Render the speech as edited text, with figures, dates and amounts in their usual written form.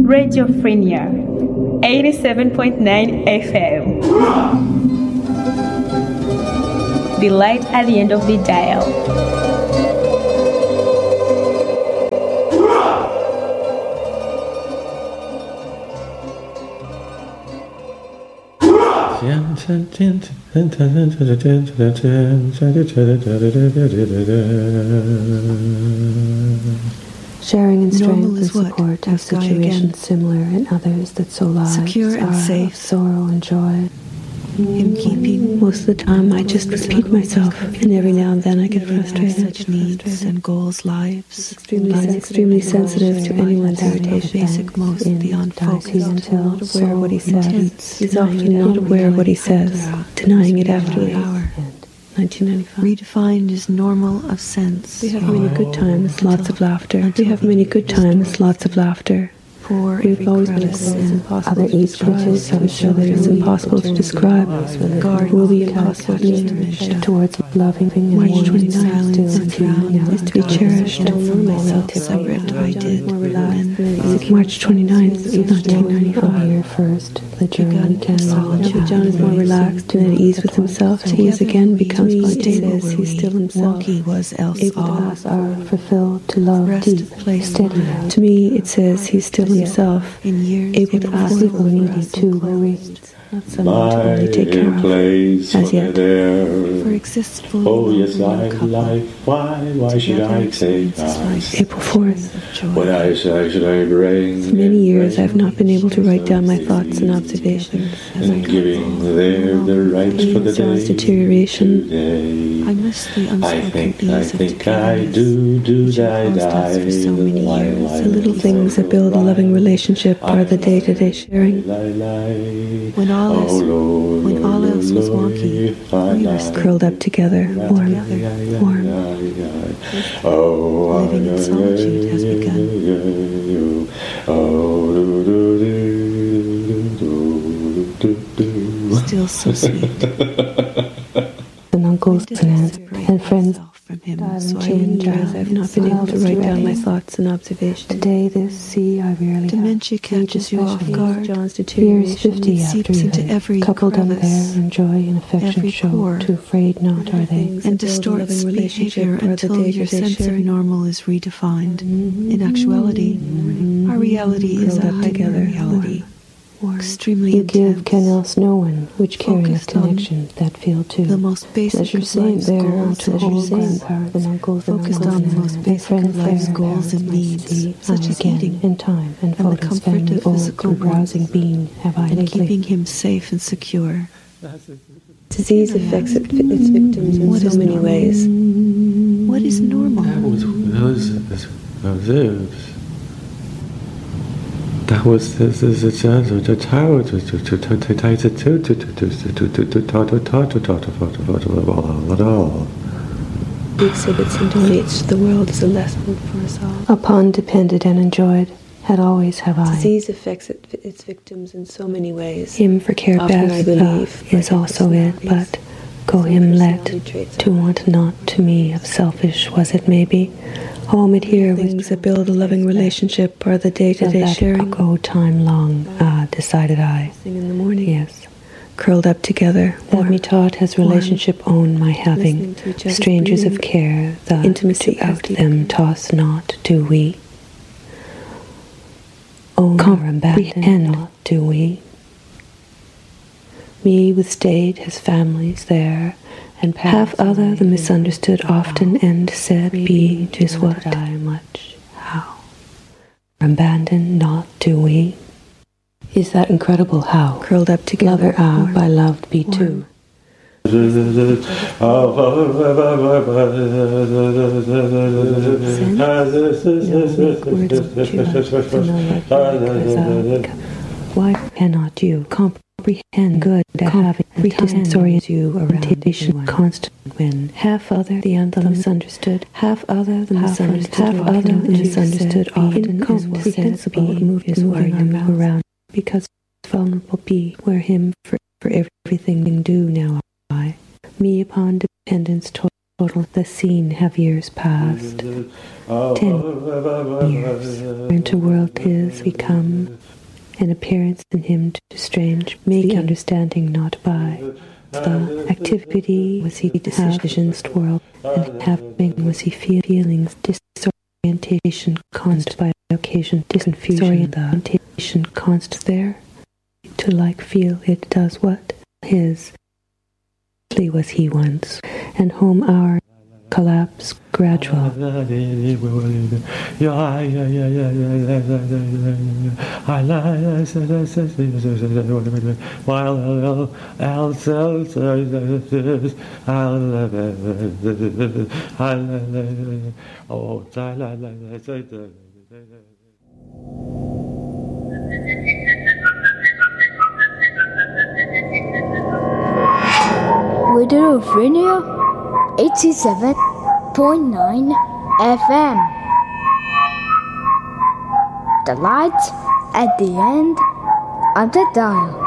Radiophrenia 87.9 FM. The light at the end of the dial. Sharing in strength and support of situations similar in others that so lives secure and safe, sorrow and joy. In keeping. Most of the time I just repeat myself, and every now and then I get frustrated. Such needs and goals, lives. Extremely sensitive to anyone's irritation. Basic most beyond focus. Until not aware of what he says. He's often not aware of what he says, denying it afterwards. 1995. Redefined as normal of sense. We have many good times, lots of laughter. We have many good times, lots of laughter. We've always been other age pitches of each other is impossible to describe. Will be impossible to towards loving and March wanting 29th still is to be cherished. Separate I did. March 29th, 1995. Year first, the journey can roll. John is more relaxed and at ease with himself. He is again becomes spontaneous. He's still himself. He was else able to pass our fulfilled to love deep, steady. To me, it says he's still himself, able to ask people needy too, where we not someone to only take care of as yet. For exists fully. Oh yes, life. Why should I take April 4th. What I say should I bring? For many years, I've not been able to write down my thoughts and observations. And giving there the rights for the John's day. deterioration. I miss the I unspoken think ease of I do die. for so many years. The little things that build a loving relationship are the day-to-day sharing. When all else was wonky, we were Curled up together, warm. Living in solitude has begun. Still so sweet. And uncles and aunts and friends From him, died so and I changed. I've not been able to write down my thoughts. thoughts and observations. Today, I rarely Dementia catches you off guard. John's deterioration 50 after seeps into every coupled on there, crevice, and joy and affection every show. pore, Too afraid not are they? And distorts behavior until your sense of normal is redefined. In actuality, our reality is a heightened reality. Extremely You give intense. can else no one, which carry of Focused on connection that feel too. The most basic Pleasure of same life's there, goals to pleasure hold same on. parts and uncles Focused on the most basic of life's goals and needs, such as eating, in time and the photos comfort family of old physical through browsing warmth, being have I and lately. keeping him safe and secure. Disease affects its victims in What so is many normal? ways. What is normal? That was the chance of the child to He exhibits and donates to the world as a lesson for us all. Upon depended and enjoyed, had always have I. Disease affects its victims in so many ways. Him for care Often I believe is also it, but go him let to want not to me of selfish was it maybe. Home it here things that build a loving relationship are the day-to-day sharing. Go time long, decided I. In the morning, yes. Curled up together, that me taught has relationship own my having. Strangers of care, the intimacy out them toss not, do we? Own comprehend not, do we? Me with state has families there, and half other the misunderstood often and said be is what I much how abandoned not do we. Is that incredible how curled up together by loved be too. Why cannot you comprehend good having disorient you orientation constant when half other the misunderstood half other the misunderstood often incomprehensible is where you move around because vulnerable be where him for everything do now I me upon dependence total the scene have years passed. 10 years. Into world his become, an appearance in him too strange, make the understanding not by. The activity was he decisions world, and having was he feelings disorientation caused by occasion disconfusion the orientation caused there to like feel it does what his was he once, and home our collapse gradual. Radio Virginia 87.9 FM. The light at the end of the dial.